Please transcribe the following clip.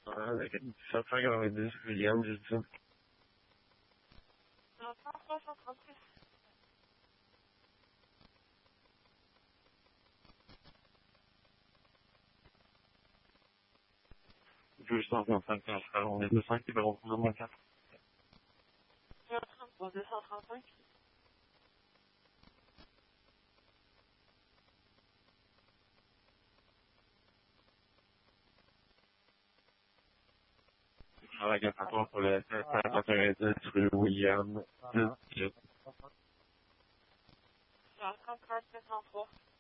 790, William, j'ai dit. 336. 225, on est 205, qui va reprendre mon 4. 233, 235. À la 43 pour le 790 rue William, 18. 34, 703.